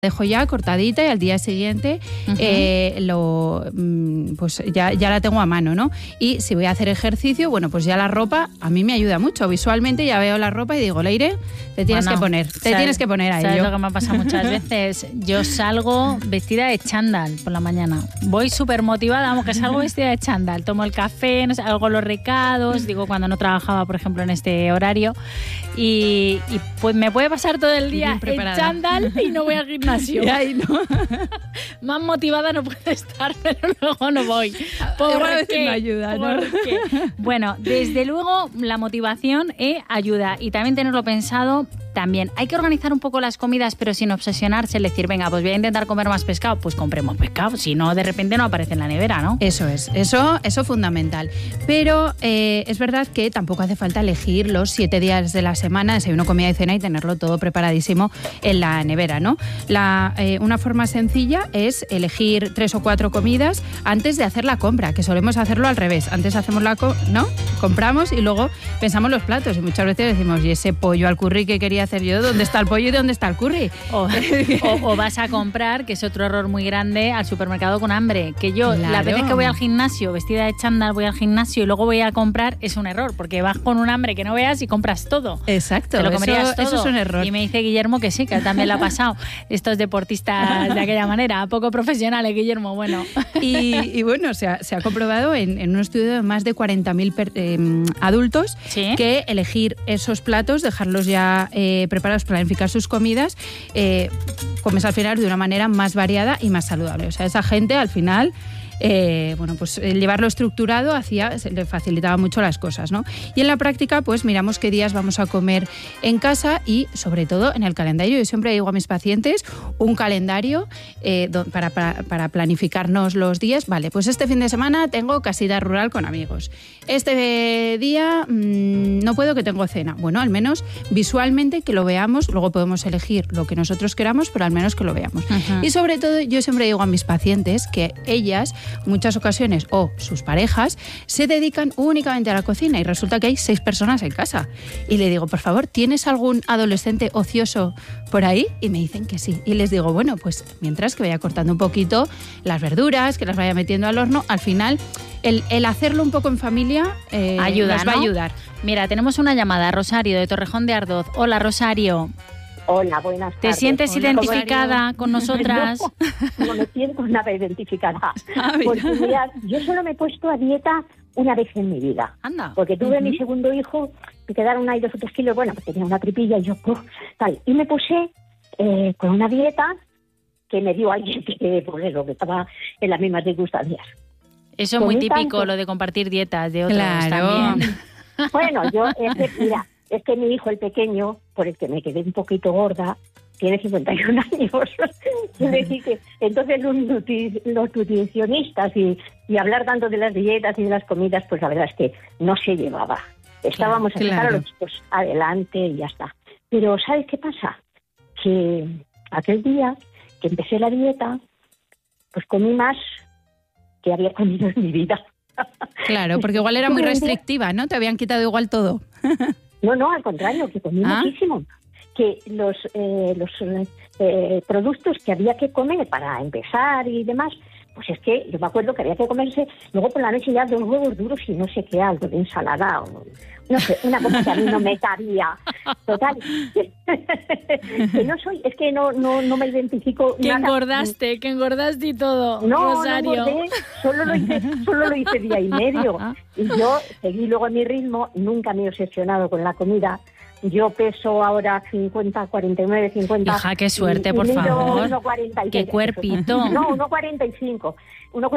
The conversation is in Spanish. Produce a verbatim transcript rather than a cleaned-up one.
dejo ya cortadita y al día siguiente uh-huh. eh, lo, pues ya, ya la tengo a mano, ¿no? Y si voy a hacer ejercicio, bueno, pues ya la ropa a mí me ayuda mucho. Visualmente ya veo la ropa y digo, Leire, te tienes bueno, que poner, te ¿sabes, tienes que poner a ¿sabes ello? Lo que me ha pasado muchas veces? Yo salgo vestida de chándal por la mañana. Voy súper motivada, vamos, que salgo vestida de chándal. Tomo el café, no sé, hago los recados, digo, cuando no trabajaba, por ejemplo, en este horario. Y, y pues me puede pasar todo el día en chándal y no voy al gimnasio. Y ahí no. Más motivada no puede estar, pero luego no voy. ¿Por a veces no ayuda, ¿no? Bueno, desde luego la motivación eh, ayuda y también tenerlo pensado. También hay que organizar un poco las comidas, pero sin obsesionarse, es decir, venga, pues voy a intentar comer más pescado, pues compremos pescado, si no, de repente no aparece en la nevera, ¿no? Eso es, eso eso fundamental. Pero eh, es verdad que tampoco hace falta elegir los siete días de la semana, desayuno, comida y cena y tenerlo todo preparadísimo en la nevera, ¿no? La, eh, una forma sencilla es elegir tres o cuatro comidas antes de hacer la compra, que solemos hacerlo al revés. Antes hacemos la co- ¿no? compramos y luego pensamos los platos y muchas veces decimos, ¿y ese pollo al curry que quería hacer yo? ¿Dónde está el pollo y dónde está el curry? O, o, o vas a comprar, que es otro error muy grande, al supermercado con hambre. Que yo, claro. La vez que voy al gimnasio vestida de chándal, voy al gimnasio y luego voy a comprar, es un error, porque vas con un hambre que no veas y compras todo. Exacto. Te lo comerías eso, todo. Eso es un error. Y me dice Guillermo que sí, que también le ha pasado. Estos deportistas de aquella manera, poco profesionales, Guillermo, bueno. Y, y bueno, se ha, se ha comprobado en, en un estudio de más de cuarenta mil per, eh, adultos ¿sí? que elegir esos platos, dejarlos ya eh, preparados, planificar sus comidas, eh, comes al final de una manera más variada y más saludable. O sea, esa gente al final... Eh, bueno, pues el llevarlo estructurado hacía, le facilitaba mucho las cosas, ¿no? Y en la práctica, pues miramos qué días vamos a comer en casa y, sobre todo, en el calendario. Yo siempre digo a mis pacientes un calendario eh, para, para, para planificarnos los días. Vale, pues este fin de semana tengo casita rural con amigos. Este día mmm, no puedo, que tengo cena. Bueno, al menos visualmente que lo veamos. Luego podemos elegir lo que nosotros queramos, pero al menos que lo veamos. Uh-huh. Y sobre todo, yo siempre digo a mis pacientes que ellas muchas ocasiones, o sus parejas, se dedican únicamente a la cocina y resulta que hay seis personas en casa. Y le digo, por favor, ¿tienes algún adolescente ocioso por ahí? Y me dicen que sí. Y les digo, bueno, pues mientras que vaya cortando un poquito las verduras, que las vaya metiendo al horno, al final el, el hacerlo un poco en familia eh, ayuda, nos va ¿no? a ayudar. Mira, tenemos una llamada, Rosario, de Torrejón de Ardoz. Hola, Rosario. Hola, buenas tardes. ¿Te sientes Hola, identificada Rosario. Con nosotras? No, no me siento nada identificada. Ah, porque mira, yo solo me he puesto a dieta una vez en mi vida. Anda. Porque tuve uh-huh. mi segundo hijo, me quedaron ahí dos o tres kilos, bueno, pues tenía una tripilla y yo, pues, tal. Y me puse eh, con una dieta que me dio alguien que, pues, lo que estaba en las mismas circunstancias. Eso es muy típico, tanto, lo de compartir dietas de otros claro. también. Bueno, yo, es que, mira, es que mi hijo, el pequeño, por el que me quedé un poquito gorda, tiene cincuenta y un años. Entonces los, nutri- los nutricionistas y, y hablar tanto de las dietas y de las comidas, pues la verdad es que no se llevaba. Estábamos claro, a sacar claro. a los chicos adelante y ya está. Pero ¿sabes qué pasa? Que aquel día que empecé la dieta, pues comí más que había comido en mi vida. Claro, porque igual era muy restrictiva, ¿no? Te habían quitado igual todo. No, no, al contrario, que comí ¿Ah? muchísimo. Que los, eh, los eh, productos que había que comer para empezar y demás, pues es que yo me acuerdo que había que comerse luego por la noche ya dos huevos duros y no sé qué, algo de ensalada o no sé, una cosa que a mí no me cabía. Total, que no soy, es que no no no me identifico que nada. engordaste, que engordaste y todo, no, Rosario. No engordé, solo lo hice, solo lo hice día y medio. Y yo seguí luego a mi ritmo, nunca me he obsesionado con la comida. Yo peso ahora cincuenta, cuarenta y nueve, cincuenta. Hija, qué suerte, y, por y favor. uno cuarenta y seis. Qué cuerpito. No, uno cuarenta y cinco.